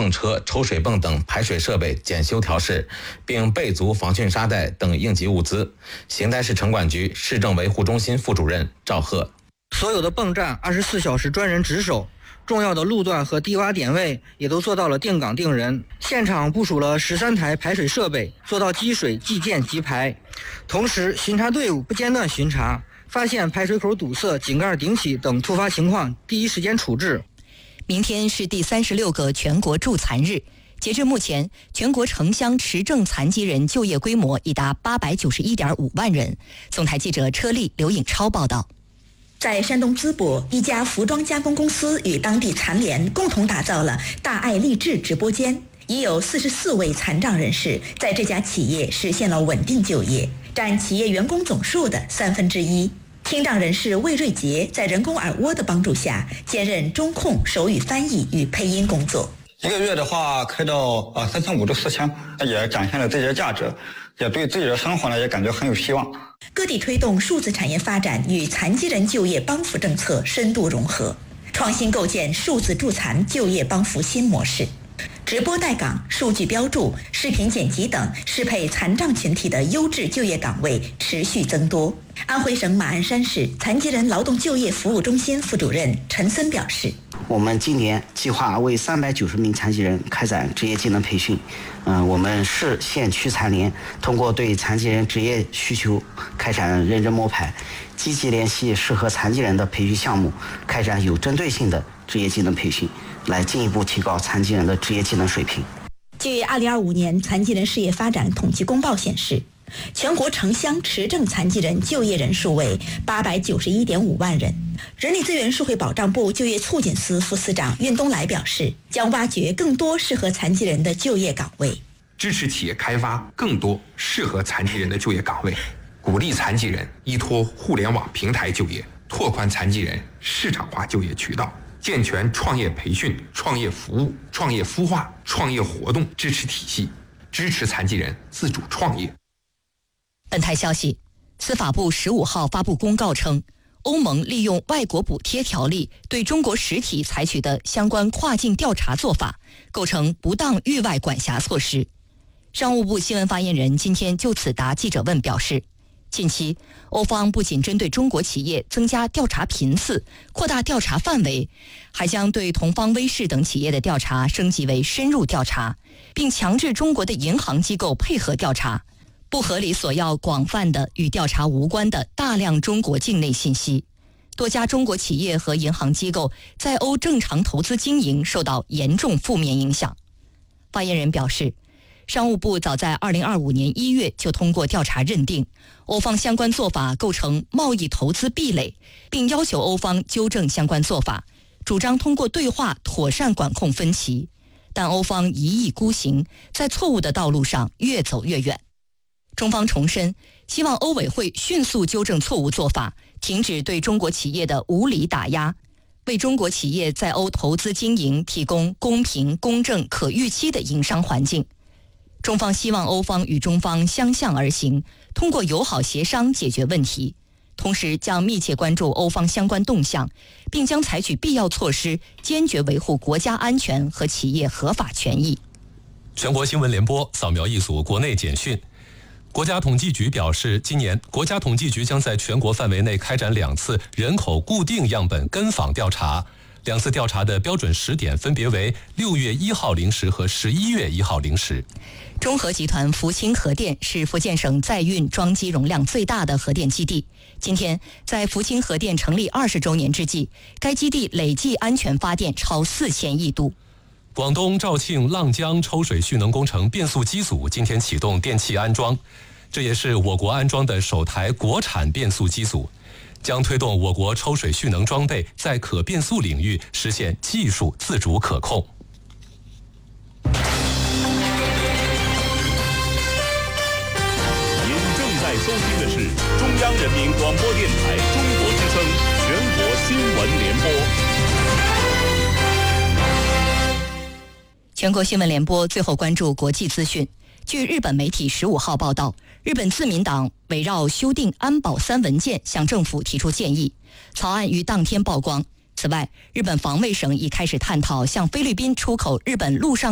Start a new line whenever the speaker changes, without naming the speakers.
泵车、抽水泵等排水设备检修调试，并备足防汛沙袋等应急物资。邢台市城管局市政维护中心副主任赵贺：
所有的泵站24小时专人值守，重要的路段和低洼点位也都做到了定岗定人。现场部署了13台排水设备，做到积水即建即排。同时，巡查队伍不间断巡查，发现排水口堵塞、井盖顶起等突发情况，第一时间处置。
明天是第36个全国助残日，截至目前，全国城乡持证残疾人就业规模已达891.5万人。总台记者车丽、刘颖超报道。
在山东淄博，一家服装加工公司与当地残联共同打造了大爱励志直播间，已有44位残障人士在这家企业实现了稳定就业，占企业员工总数的1/3。听障人士魏瑞杰在人工耳蜗的帮助下，兼任中控、手语翻译与配音工作。
1个月的话开到3500到4000，也展现了自己的价值，也对自己的生活呢也感觉很有希望。
各地推动数字产业发展与残疾人就业帮扶政策深度融合，创新构建数字助残就业帮扶新模式。直播带岗、数据标注、视频剪辑等适配残障群体的优质就业岗位持续增多。安徽省马鞍山市残疾人劳动就业服务中心副主任陈森表示，
我们今年计划为390名残疾人开展职业技能培训。我们市县区残联通过对残疾人职业需求开展认真摸排，积极联系适合残疾人的培训项目，开展有针对性的职业技能培训，来进一步提高残疾人的职业技能水平。
据2025年残疾人事业发展统计公报显示，全国城乡持证残疾人就业人数为891.5万人。人力资源社会保障部就业促进司副司长运东来表示，将挖掘更多适合残疾人的就业岗位，
支持企业开发更多适合残疾人的就业岗位，鼓励残疾人依托互联网平台就业，拓宽残疾人市场化就业渠道，健全创业培训、创业服务、创业孵化、创业活动支持体系，支持残疾人自主创业。
本台消息，司法部15号发布公告称，欧盟利用外国补贴条例对中国实体采取的相关跨境调查做法，构成不当域外管辖措施。商务部新闻发言人今天就此答记者问表示，近期欧方不仅针对中国企业增加调查频次、扩大调查范围，还将对同方威视等企业的调查升级为深入调查，并强制中国的银行机构配合调查，不合理索要广泛的与调查无关的大量中国境内信息。多家中国企业和银行机构在欧正常投资经营受到严重负面影响。发言人表示，商务部早在2025年1月就通过调查认定，欧方相关做法构成贸易投资壁垒，并要求欧方纠正相关做法，主张通过对话妥善管控分歧。但欧方一意孤行，在错误的道路上越走越远。中方重申，希望欧委会迅速纠正错误做法，停止对中国企业的无理打压，为中国企业在欧投资经营提供公平、公正、可预期的营商环境。中方希望欧方与中方相向而行，通过友好协商解决问题，同时将密切关注欧方相关动向，并将采取必要措施，坚决维护国家安全和企业合法权益。
全国新闻联播扫描一组国内简讯。国家统计局表示，今年国家统计局将在全国范围内开展2次人口固定样本跟访调查，2次调查的标准时点分别为6月1号0时和11月1号0时。
中核集团福清核电是福建省载运装机容量最大的核电基地。今天，在福清核电成立20周年之际，该基地累计安全发电超4000亿度。
广东肇庆浪江抽水蓄能工程变速机组今天启动电气安装，这也是我国安装的首台国产变速机组，将推动我国抽水蓄能装备在可变速领域实现技术自主可控。
您正在收听的是中央人民广播电台中国之声全国新闻联播。
全国新闻联播最后关注国际资讯。据日本媒体15号报道，日本自民党围绕修订安保3文件向政府提出建议，草案于当天曝光。此外，日本防卫省已开始探讨向菲律宾出口日本陆上